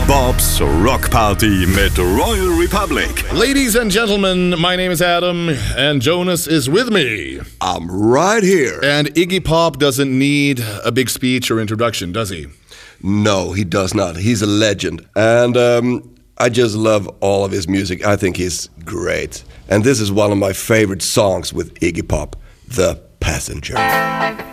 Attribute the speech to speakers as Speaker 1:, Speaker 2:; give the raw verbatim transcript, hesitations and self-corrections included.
Speaker 1: Bob's Rock Party mit Royal Republic.
Speaker 2: Ladies and gentlemen, my name is Adam, and Jonas is with me.
Speaker 3: I'm right here.
Speaker 2: And Iggy Pop doesn't need a big speech or introduction, does he?
Speaker 3: No, he does not. He's a legend. And um, I just love all of his music. I think he's great. And this is one of my favorite songs with Iggy Pop, The Passenger.